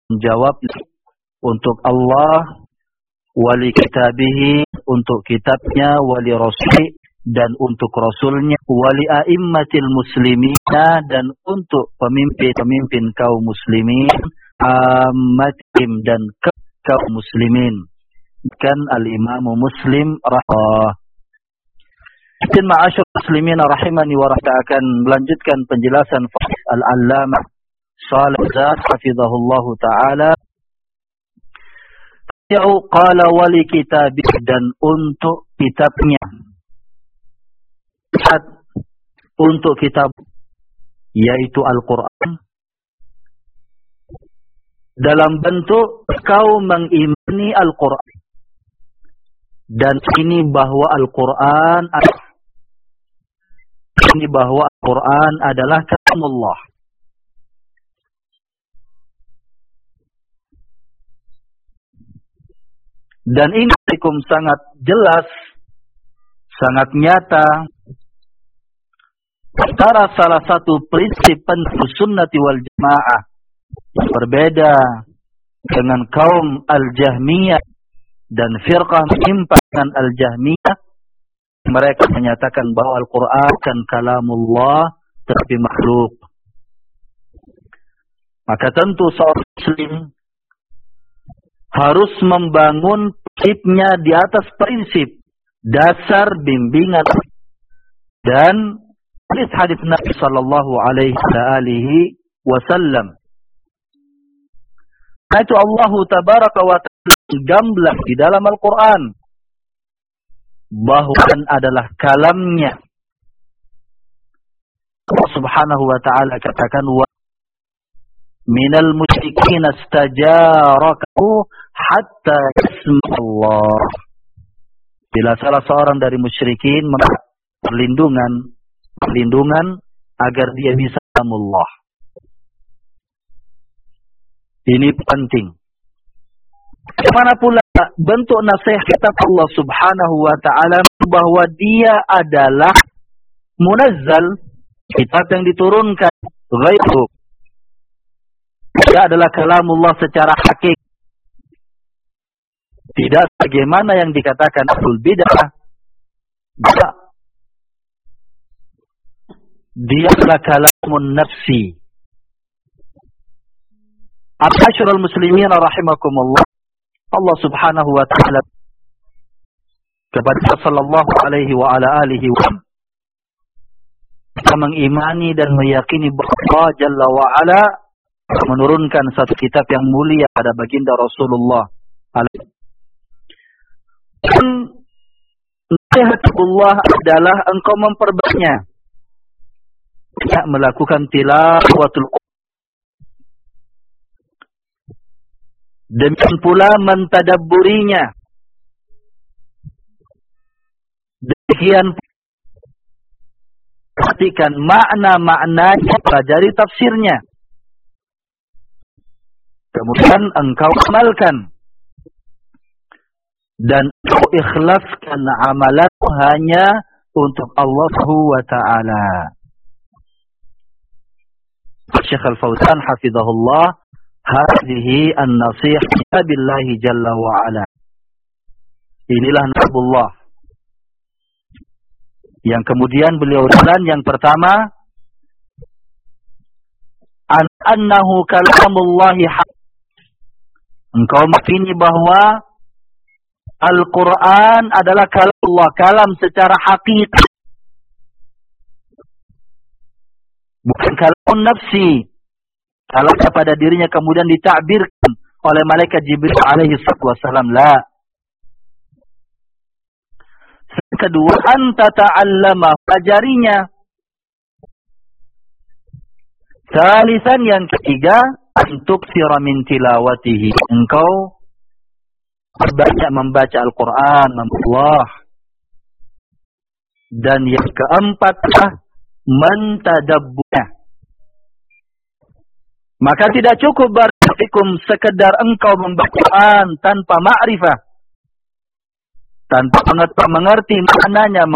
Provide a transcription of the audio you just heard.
Jawab untuk Allah, wali kitabihi, untuk kitabnya, wali rasul, dan untuk rasulnya, wali a'immatil muslimina, dan untuk pemimpin kaum muslimin, ammatim, dan kaum muslimin. Kan al-imamu Muslim rahimahullah. Ma'asyur muslimin rahimani wa akan melanjutkan penjelasan al-allamah Shalih Zat hafizahullahu ta'ala. Qala wali kitab, dan untuk kitabnya, untuk kitab yaitu Al-Quran, dalam bentuk kau mengimani Al-Quran, dan ini bahwa Al-Quran adalah kalamullah. Dan ini sangat jelas, sangat nyata, antara salah satu prinsip Ahlus Sunnati wal Jamaah berbeda dengan kaum Al-Jahmiyah dan firqah menyimpang Al-Jahmiyah. Mereka menyatakan bahwa Al-Quran kan kalamullah, tapi makhluk. Maka tentu seorang muslim harus membangun prinsipnya di atas prinsip dasar bimbingan dan hadis Nabi sallallahu alaihi wasallam. Itu Allah tabaraka wa ta'ala gamblang di dalam Al-Quran bahwa adalah kalamnya. Allah subhanahu wa ta'ala katakan, wa minal musyrikin astajarakahu hatta yasma' Allah. Bila salah seorang dari musyrikin meminta perlindungan agar dia bisa Allah. Ini penting. Bagaimana pula bentuk nasihat kitab Allah subhanahu wa ta'ala bahwa dia adalah munazzal, kitab yang diturunkan, ghaibu. Dia adalah kalamullah secara hakiki. Tidak bagaimana yang dikatakan ahlul bid'ah. Dia adalah kalamun nafsi. Ma'asyiral muslimin rahimakumullah. Allah subhanahu wa ta'ala kepada sallallahu alaihi wa ala alihi wa kita mengimani dan meyakini bahwa Allah Jalla wa ala menurunkan satu kitab yang mulia pada baginda Rasulullah. Nasihatullah adalah engkau memperbanyak melakukan tilawatul Quran. Demikian pula mentadabburinya. Demikian perhatikan makna-maknanya, pelajari tafsirnya. Kemudian engkau amalkan. Dan engkau ikhlaskan amalanmu hanya untuk Allah Subhanahu wa ta'ala. Syekh Al-Fauzan hafizahullah, hadhihi an-nasihah billahi jalla wa ala. Inilah nasbullah. Yang kemudian beliau jalan yang pertama, annahu kalamullahi haq. Engkau meyakini bahwa Al-Quran adalah kalamullah, kalam secara hakiki. Bukan kalamun nafsi. Kalau pada dirinya kemudian ditakbirkan oleh malaikat Jibril alaihi wassalam. La. Kedua, anta ta'allama, pelajarinya. Salisan, yang ketiga, antuk min tilawatihi. Engkau banyak membaca Al-Quran, Allah. Dan yang keempat, mentadabburnya. Maka tidak cukup barakallahu sekedar engkau membaca Quran tanpa ma'rifah, tanpa mengerti maknanya,